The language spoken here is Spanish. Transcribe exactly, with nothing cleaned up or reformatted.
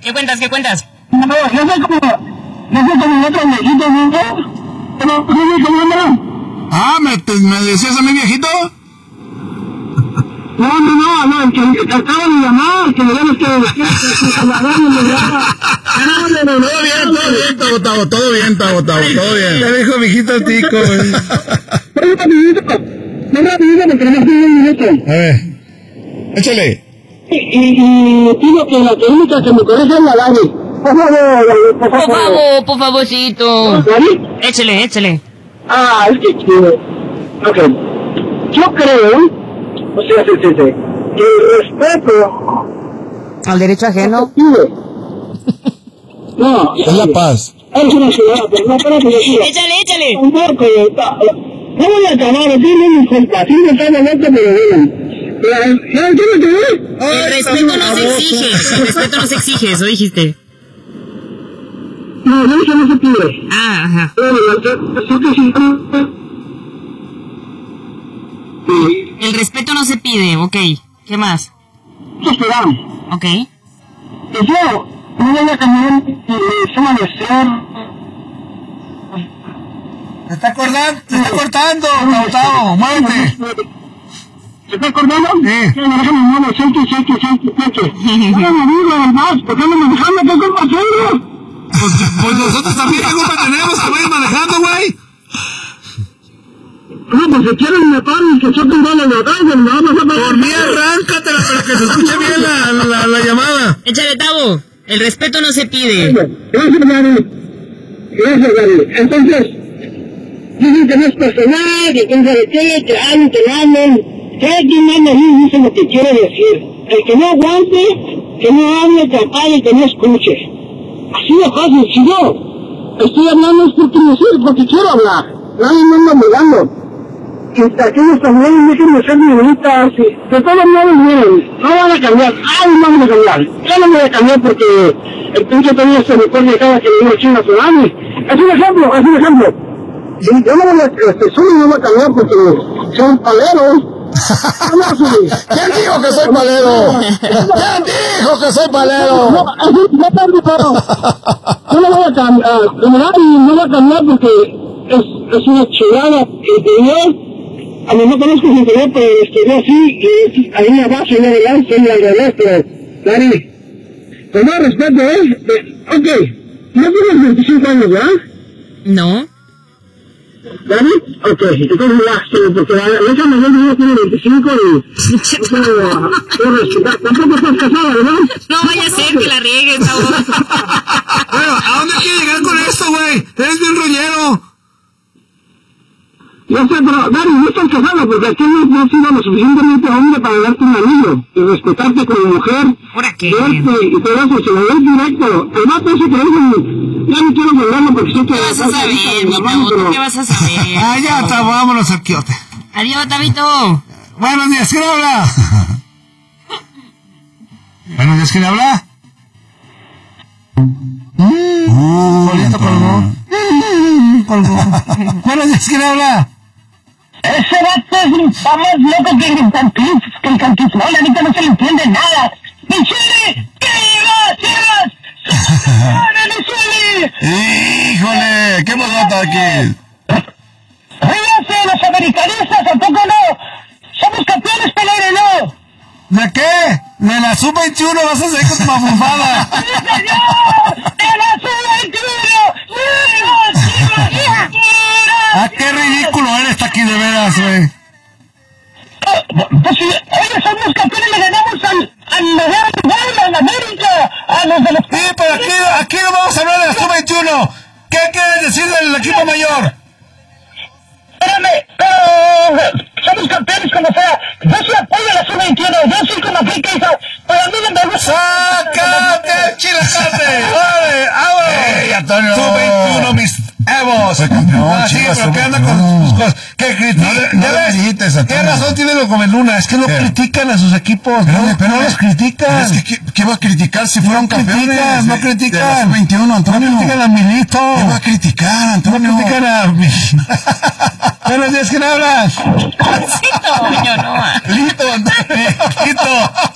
¿Qué cuentas, qué cuentas? No, yo soy como, yo soy como el otro viejito, ¿no? Pero, ¿cómo se llama? Ah, ¿me, te, ¿me decías a mi viejito? No, no, no, no, el que acaba de llamar, que le damos que... Todo bien, todo bien, está botado, todo bien, está botado, todo bien. Le dijo viejito tico. Pero rapidito, no rapidito, porque no estoy un minuto. A ver, Échale. Y, y, y pido que la técnica que me corrija es la Dani. Por favor, por Por favor. favor, por favorcito. ¿Dani? Échale, échale. Ah, es que chido. Ok. Yo creo, o sea, sí, sí, sí, que el respeto ¿Al derecho ajeno? pide. No, Es la paz. es una ciudad, pero no, espérate, yo quiero. Échale, échale. Un poco de... No voy a acabar, aquí no me importa, sí me está hablando, pero bueno. ¿Sabes qué me quedé? El respeto no se exige. El respeto no se exige, eso dijiste. No, no, eso no se pide. Ah, ajá. Pero yo que sí... El respeto no se pide, ok. ¿Qué más? ¿Qué esperamos? Ok. Que yo no voy a cambiar mi forma de ser. se está acordando, se está cortando, Gustavo, muévete. ¿Se está acordando? Sí. Que me dejan en modo salte, salte, salte, salte. No me digo, además, porque ando manejando, ¿qué culpa tengo? Pues, pues nosotros también qué culpa tenemos que vayas manejando, güey. No, pues si quieren me paro y que choquen balas de acá, me vamos a pasar. Por mí arráncatela para que se escuche bien la, la, la llamada. Échale, Tavo. El respeto no se pide. Gracias, Gary. Gracias, Gary. Entonces, dicen que no es personal, que quién sabe qué, que hablen, que hablen. Cada quien manda ahí y dice lo que quiere decir. El que no aguante, que no hable, que apague, que no escuche. Así de fácil. Si yo estoy hablando es porque me sirve, porque quiero hablar. Nadie me anda mirando. Y aquellos también déjenme ser bonitas. De todos modos, miren, no van a cambiar. Ay, no van a cambiar. Yo no voy a cambiar porque el pinche también se me pone cada que le digo chinga su mami. Es un ejemplo, es un ejemplo. Y yo no voy a, este, solo no voy a cambiar porque son paleros. ¿Quién dijo que soy palero? ¿Quién dijo que soy palero? No, así, no tanto, pero yo no voy a cambiar, de verdad, y no voy a cambiar porque es, es una chulada interior. A mí no conozco su interior, pero estudió así, y hay una base y una adelante, y al revés, pero, Dani, con más respeto, ¿eh? Ok, no tienes veinticinco años, ¿verdad? No. ¿Dani? Ok, entonces ya, sí, porque la hija mayor de ella tiene veinticinco y no puedo, puedo respetar. Tampoco estás casada, ¿verdad? No vaya a ser que la riegues, Tavo. Bueno, ¿a dónde quieres llegar con esto, güey? Eres bien rollero. Yo sé, pero Dani, no estás casada porque aquí no, no has sido lo suficientemente hombre para darte un anillo y respetarte como mujer. ¿Ahora qué? Verte y todo eso, se lo doy directo. El vato ese que dicen, ya no quiero volverlo porque sé que... ¿Qué vas a saber, mi Tavo? ¿Tú qué vas a saber? Ah, ya, Tavo, vámonos al quiote. Adiós, Tavito. Buenos días, ¿quién habla? Buenos días, ¿quién habla? Uh, Solito colgó. Mm, colgó. Buenos días, ¿quién habla? Ese vato está más loco que el cantis, que el cantismol, ahorita no se le entiende nada. ¡Mi Chile! ¡Chivas! ¡Chivas! ¡Mi Chile! Híjole, ¿qué pasó aquí? ¡Ríase, los americanistas! ¿Tampoco no? ¡Somos campeones, Pelé, no! ¿De qué? De la sub veintiuno vas a salir con tu mafufada. ¡Sí, señor! ¡De la sub veintiuno! ¡Chivas! ¡Chivas! ¡Chivas! Ah, qué ridículo eres aquí de veras, güey. Pues si ellos son los campeones, le ganamos al, al mejor lugar, a la América, a los de los... Sí, pero aquí, aquí no vamos a hablar de la sub veintiuno. ¿Qué quieres decir del equipo mayor? Espérame, pero somos campeones como sea. Yo sí apoyo a la sub veintiuno, yo sí como aplica esa, pero a mí no me gusta. ¡Sácate el chilacate! ¡Órale, vámonos! ¡Ey, Antonio! sub veintiuno, mis evos. No, Ah, sí, chicas, pero ¿qué anda no. con sus cosas? ¿Qué critica? No le- no ¿Ya le ves? grites, Antonio. ¿Qué razón tiene lo Gómez Luna? Es que no ¿Qué? critican a sus equipos. Pero, no, pero no los Pero critican. es que, ¿qué, qué va a criticar si fueron No campeones? critican, no de- critican. De la sub veintiuno, Antonio. No critican a Milito. ¿Qué va a criticar, No Antonio? critican a mi... Buenos días, ¿quién habla? Sí, Toño, no. Lito, Antonio. Lito.